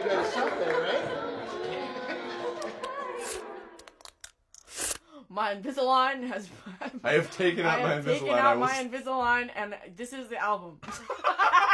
go to something, right? My Invisalign has. I have taken out my Invisalign. My Invisalign, and this is the album.